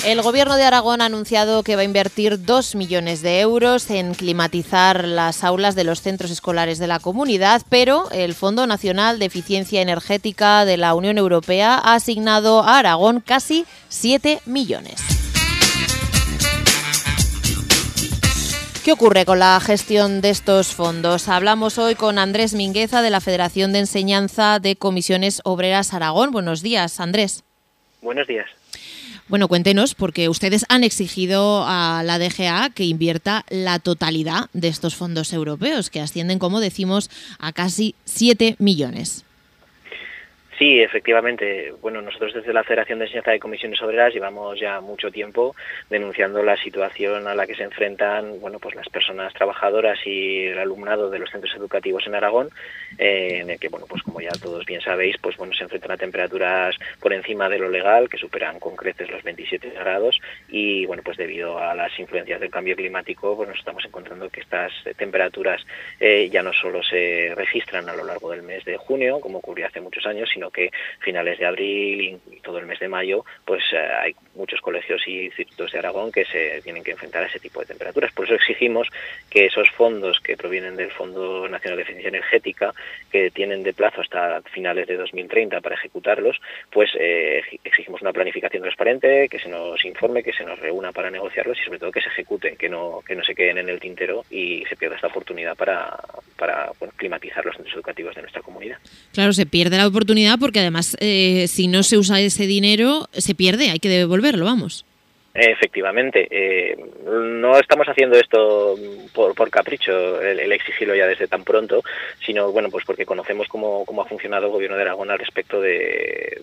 El Gobierno de Aragón ha anunciado que va a invertir 2 millones de euros en climatizar las aulas de los centros escolares de la comunidad, pero el Fondo Nacional de Eficiencia Energética de la Unión Europea ha asignado a Aragón casi 7 millones. ¿Qué ocurre con la gestión de estos fondos? Hablamos hoy con Andrés Mingueza de la Federación de Enseñanza de Comisiones Obreras Aragón. Buenos días, Andrés. Buenos días. Bueno, cuéntenos, porque ustedes han exigido a la DGA que invierta la totalidad de estos fondos europeos, que ascienden, como decimos, a casi 7 millones. Sí, efectivamente. Bueno, nosotros desde la Federación de Enseñanza de Comisiones Obreras llevamos ya mucho tiempo denunciando la situación a la que se enfrentan, bueno, pues las personas trabajadoras y el alumnado de los centros educativos en Aragón, en el que, bueno, pues como ya todos bien sabéis, pues bueno, se enfrentan a temperaturas por encima de lo legal, que superan con creces los 27 grados y, bueno, pues debido a las influencias del cambio climático, pues nos estamos encontrando que estas temperaturas ya no solo se registran a lo largo del mes de junio, como ocurrió hace muchos años, sino que finales de abril y todo el mes de mayo, pues hay muchos colegios y institutos de Aragón que se tienen que enfrentar a ese tipo de temperaturas. Por eso exigimos que esos fondos que provienen del Fondo Nacional de Eficiencia Energética, que tienen de plazo hasta finales de 2030 para ejecutarlos, pues exigimos una planificación transparente, que se nos informe, que se nos reúna para negociarlos y sobre todo que se ejecuten, que no se queden en el tintero y se pierda esta oportunidad para bueno, climatizar los centros educativos de nuestra comunidad. Claro, se pierde la oportunidad porque además si no se usa ese dinero se pierde, hay que devolverlo, vamos. Efectivamente, no estamos haciendo esto por capricho, el exigirlo ya desde tan pronto, sino bueno, pues porque conocemos cómo ha funcionado el Gobierno de Aragón al respecto de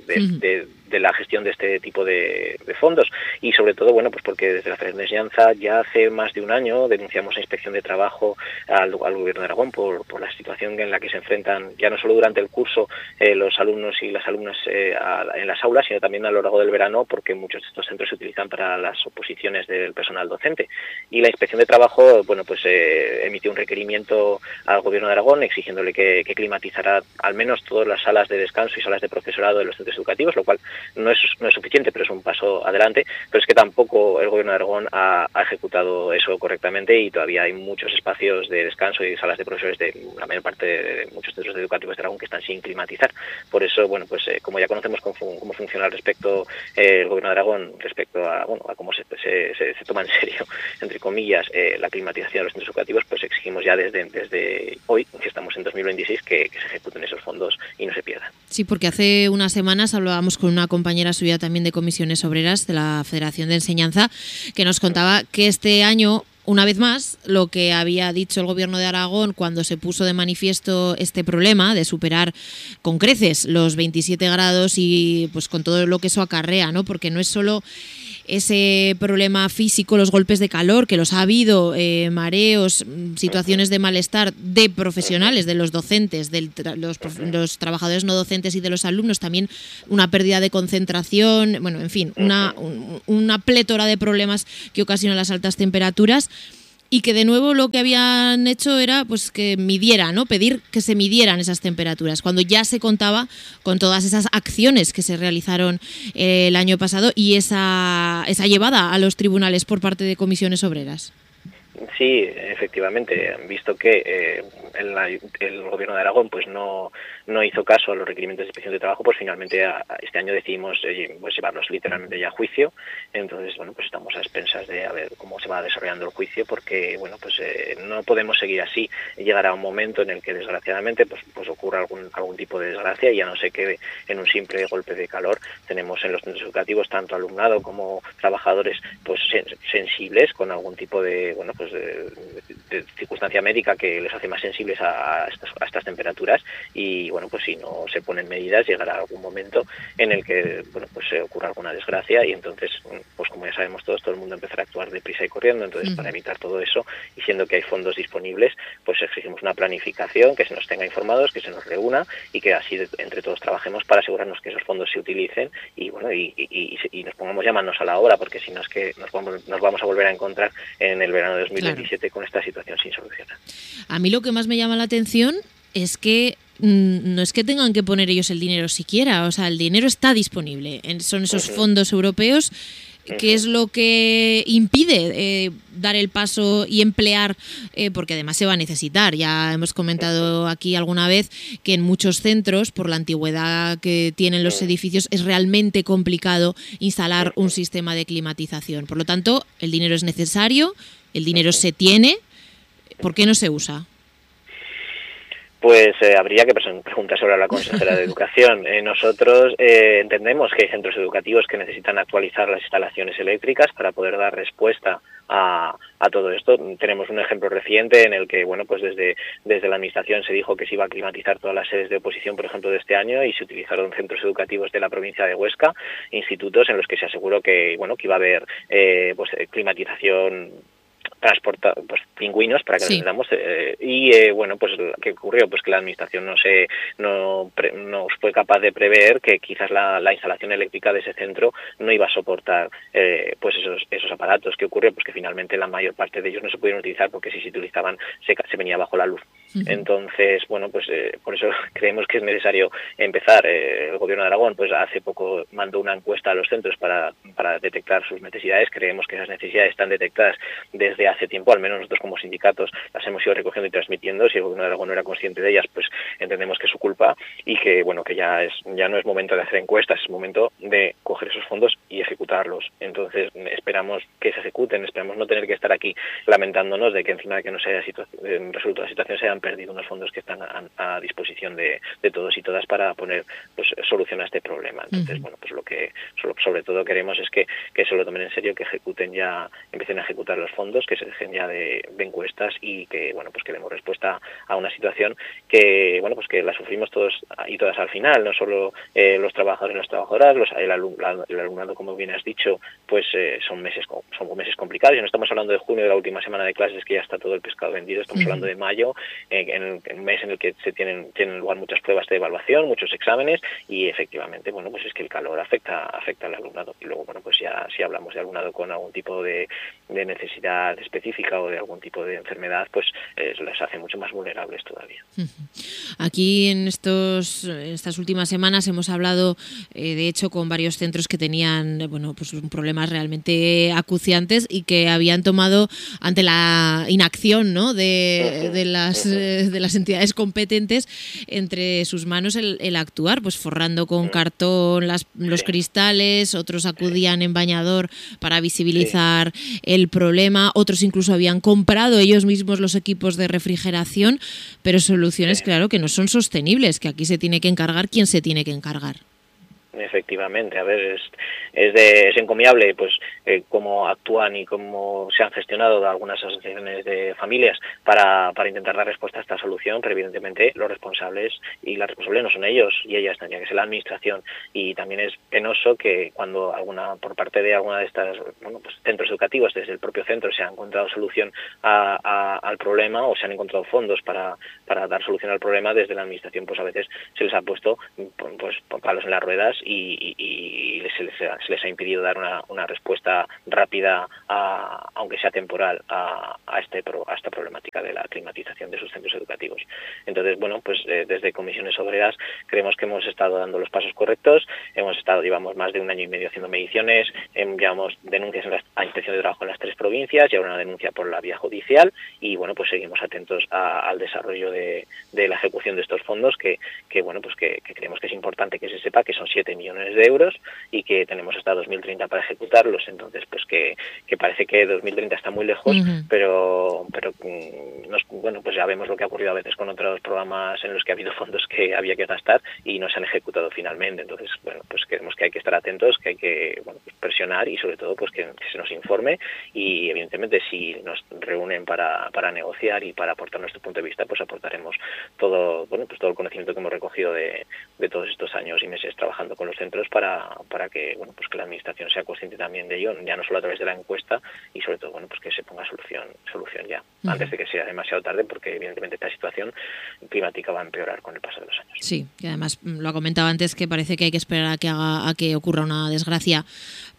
la gestión de este tipo de fondos y sobre todo, bueno, pues porque desde la Federación de Enseñanza ya hace más de un año denunciamos a Inspección de Trabajo al Gobierno de Aragón por la situación en la que se enfrentan ya no solo durante el curso los alumnos y las alumnas en las aulas, sino también a lo largo del verano, porque muchos de estos centros se utilizan para las oposiciones del personal docente. Y la Inspección de Trabajo, bueno, pues emitió un requerimiento al Gobierno de Aragón exigiéndole que climatizara al menos todas las salas de descanso y salas de profesorado de los centros educativos, lo cual no es suficiente, pero es un paso adelante. Pero es que tampoco el Gobierno de Aragón ha ejecutado eso correctamente y todavía hay muchos espacios de descanso y salas de profesores de la mayor parte de muchos centros educativos de Aragón que están sin climatizar. Por eso, bueno, pues como ya conocemos cómo funciona al respecto el Gobierno de Aragón respecto a cómo se toma en serio, entre comillas, la climatización de los centros educativos, pues exigimos ya desde hoy, que estamos en 2026, que se ejecuten esos fondos y no se pierdan. Sí, porque hace unas semanas hablábamos con una compañera suya también de Comisiones Obreras de la Federación de Enseñanza, que nos contaba que este año, una vez más, lo que había dicho el Gobierno de Aragón cuando se puso de manifiesto este problema de superar con creces los 27 grados y pues con todo lo que eso acarrea, ¿no? Porque no es solo ese problema físico, los golpes de calor, que los ha habido, mareos, situaciones de malestar de profesionales, de los docentes, de los trabajadores no docentes y de los alumnos, también una pérdida de concentración, bueno, en fin, una plétora de problemas que ocasionan las altas temperaturas. Y que de nuevo lo que habían hecho era pues que midieran, ¿no? Pedir que se midieran esas temperaturas, cuando ya se contaba con todas esas acciones que se realizaron el año pasado y esa llevada a los tribunales por parte de Comisiones Obreras. Sí, efectivamente, han visto que el Gobierno de Aragón pues no hizo caso a los requerimientos de Inspección de Trabajo, pues finalmente este año decidimos pues llevarlos literalmente ya a juicio. Entonces, bueno, pues estamos a expensas de a ver cómo se va desarrollando el juicio, porque bueno, pues no podemos seguir así. Llegará un momento en el que desgraciadamente pues ocurra algún tipo de desgracia y ya no sé qué en un simple golpe de calor tenemos en los centros educativos tanto alumnado como trabajadores pues sensibles con algún tipo de bueno pues de circunstancia médica que les hace más sensibles a estas temperaturas y bueno pues si no se ponen medidas llegará algún momento en el que bueno pues se ocurra alguna desgracia y entonces pues como ya sabemos todos todo el mundo empezará a actuar deprisa y corriendo. Entonces para evitar todo eso y siendo que hay fondos disponibles pues exigimos una planificación, que se nos tenga informados, que se nos reúna y que así entre todos trabajemos para asegurarnos que esos fondos se utilicen y bueno y nos pongamos ya manos a la obra, porque si no es que nos vamos a volver a encontrar en el verano de 2027 con esta situación sin solucionar. A mí lo que más me llama la atención es que no es que tengan que poner ellos el dinero siquiera, o sea, el dinero está disponible, son esos fondos europeos ¿Qué es lo que impide dar el paso y emplear? Porque además se va a necesitar. Ya hemos comentado aquí alguna vez que en muchos centros, por la antigüedad que tienen los edificios, es realmente complicado instalar un sistema de climatización. Por lo tanto, el dinero es necesario, el dinero se tiene. ¿Por qué no se usa? Pues habría que preguntar a la consejera de Educación. Nosotros entendemos que hay centros educativos que necesitan actualizar las instalaciones eléctricas para poder dar respuesta a todo esto. Tenemos un ejemplo reciente en el que, bueno, pues desde la administración se dijo que se iba a climatizar todas las sedes de oposición, por ejemplo, de este año, y se utilizaron centros educativos de la provincia de Huesca, institutos en los que se aseguró que, bueno, que iba a haber climatización, transportar pues pingüinos para que nos entendamos, bueno, pues ¿qué ocurrió? Pues que la administración no fue capaz de prever que quizás la instalación eléctrica de ese centro no iba a soportar pues esos aparatos. ¿Qué ocurrió? Pues que finalmente la mayor parte de ellos no se pudieron utilizar, porque si se utilizaban se venía bajo la luz. Entonces, bueno, pues por eso creemos que es necesario empezar. El Gobierno de Aragón pues hace poco mandó una encuesta a los centros para detectar sus necesidades. Creemos que esas necesidades están detectadas desde hace tiempo, al menos nosotros como sindicatos las hemos ido recogiendo y transmitiendo. Si el Gobierno de Aragón no era consciente de ellas, pues entendemos que es su culpa, y que, bueno, que ya no es momento de hacer encuestas, es momento de coger esos fondos y ejecutarlos. Entonces esperamos que se ejecuten, esperamos no tener que estar aquí lamentándonos de que encima de que no se haya resuelto la situación se hayan perdido unos fondos que están a disposición de todos y todas para poner pues solución a este problema. Entonces, bueno, pues lo que sobre todo queremos es que se lo tomen en serio, que empiecen a ejecutar los fondos, que se dejen ya de encuestas, y que, bueno, pues que demos respuesta a una situación que, bueno, pues que la sufrimos todos y todas al final, no solo los trabajadores y las trabajadoras, el alumnado, como bien has dicho, pues son meses complicados. Y no estamos hablando de junio, de la última semana de clases, que ya está todo el pescado vendido. Estamos hablando de mayo, en un mes en el que tienen lugar muchas pruebas de evaluación, muchos exámenes, y efectivamente, bueno, pues es que el calor afecta al alumnado. Y luego, bueno, pues ya si hablamos de alumnado con algún tipo de necesidad específica o de algún tipo de enfermedad, pues les hace mucho más vulnerables todavía. Aquí en estas últimas semanas hemos hablado, de hecho, con varios centros que tenían, bueno, pues problemas realmente acuciantes y que habían tomado, ante la inacción, ¿no?, de las entidades competentes, entre sus manos el actuar, pues forrando con cartón los cristales. Otros acudían en bañador para visibilizar el problema, otros incluso habían comprado ellos mismos los equipos de refrigeración, pero soluciones, claro, que no son sostenibles, que aquí se tiene que encargar quien se tiene que encargar. Efectivamente, a ver, es encomiable pues cómo actúan y cómo se han gestionado algunas asociaciones de familias para intentar dar respuesta a esta solución, pero evidentemente los responsables y las responsables no son ellos y ellas, tendría que ser la administración. Y también es penoso que cuando por parte de alguna de estas, bueno, pues centros educativos, desde el propio centro, se ha encontrado solución al problema, o se han encontrado fondos para dar solución al problema, desde la administración pues a veces se les ha puesto pues palos en las ruedas y se les ha impedido dar una respuesta rápida, aunque sea temporal, a esta problemática de la climatización de sus centros educativos. Entonces, bueno, pues desde Comisiones Obreras creemos que hemos estado dando los pasos correctos. Llevamos más de 1 año y medio haciendo mediciones, llevamos denuncias a Inspección de Trabajo en las 3 provincias y ahora una denuncia por la vía judicial, y bueno, pues seguimos atentos al desarrollo de la ejecución de estos fondos, que bueno, pues que creemos que es importante que se sepa que son 7 millones de euros y que tenemos hasta 2030 para ejecutarlos. Entonces, pues que parece que 2030 está muy lejos, pero bueno, pues ya vemos lo que ha ocurrido a veces con otros programas en los que ha habido fondos que había que gastar y no se han ejecutado finalmente. Entonces, bueno, pues creemos que hay que estar atentos, que hay que, bueno, pues presionar, y sobre todo pues que se nos informe, y evidentemente si nos reúnen para negociar y para aportar nuestro punto de vista, pues aportaremos todo el conocimiento que hemos recogido de todos estos años y meses trabajando con los centros para que, bueno, pues que la administración sea consciente también de ello, ya no solo a través de la encuesta, y sobre todo, bueno, pues que se ponga solución ya, antes de que sea demasiado tarde, porque evidentemente esta situación climática va a empeorar con el paso de los años. Sí, y además lo ha comentado antes, que parece que hay que esperar a que ocurra una desgracia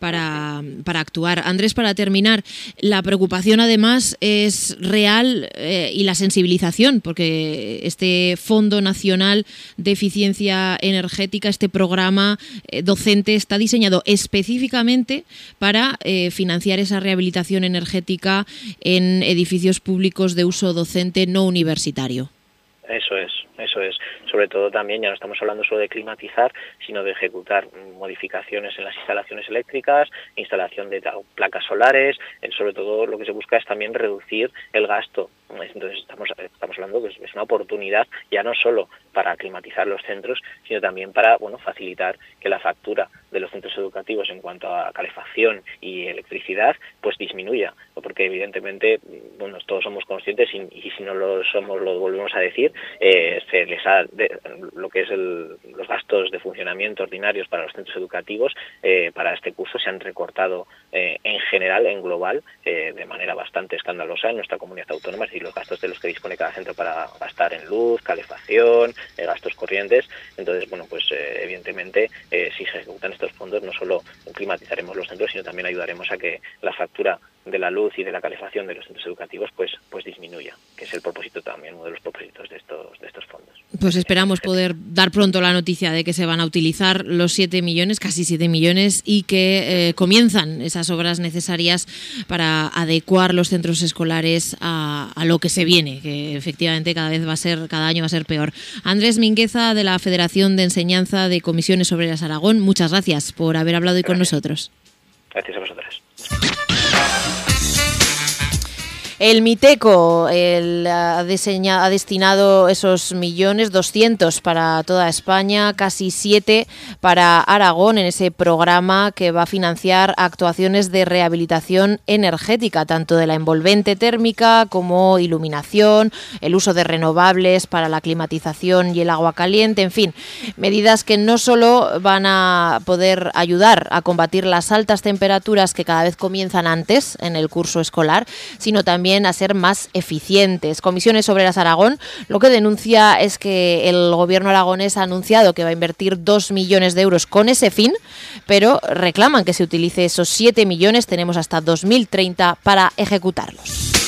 para actuar. Andrés, para terminar, la preocupación además es real y la sensibilización, porque este Fondo Nacional de Eficiencia Energética, este programa docente, está diseñado específicamente para financiar esa rehabilitación energética en edificios públicos de uso docente no universitario. Eso es. Sobre todo también, ya no estamos hablando solo de climatizar, sino de ejecutar modificaciones en las instalaciones eléctricas, instalación de placas solares. Sobre todo lo que se busca es también reducir el gasto. Entonces estamos hablando que es una oportunidad ya no solo para climatizar los centros, sino también para facilitar que la factura de los centros educativos en cuanto a calefacción y electricidad pues disminuya, porque evidentemente todos somos conscientes y si no lo somos lo volvemos a decir, se les ha lo que es los gastos de funcionamiento ordinarios para los centros educativos para este curso se han recortado en general, en global, de manera bastante escandalosa en nuestra comunidad autónoma, es decir, los gastos de los que dispone cada centro para gastar en luz, calefacción, gastos corrientes. Entonces, evidentemente, si se ejecutan estos fondos, no solo climatizaremos los centros, sino también ayudaremos a que la factura de la luz y de la calefacción de los centros educativos pues disminuya, que es el propósito también, uno de los propósitos de estos fondos. Pues esperamos poder dar pronto la noticia de que se van a utilizar los 7 millones, casi 7 millones, y que comienzan esas obras necesarias para adecuar los centros escolares a lo que se viene, que efectivamente cada año va a ser peor. Andrés Mingueza, de la Federación de Enseñanza de Comisiones Obreras Aragón, muchas gracias por haber hablado hoy con nosotros. Gracias a vosotras. El Miteco ha destinado esos 1.200.000 para toda España, casi 7 para Aragón, en ese programa que va a financiar actuaciones de rehabilitación energética, tanto de la envolvente térmica como iluminación, el uso de renovables para la climatización y el agua caliente, en fin, medidas que no solo van a poder ayudar a combatir las altas temperaturas que cada vez comienzan antes en el curso escolar, sino también a ser más eficientes. Comisiones Obreras Aragón lo que denuncia es que el gobierno aragonés ha anunciado que va a invertir 2 millones de euros con ese fin, pero reclaman que se utilice esos 7 millones, tenemos hasta 2030 para ejecutarlos.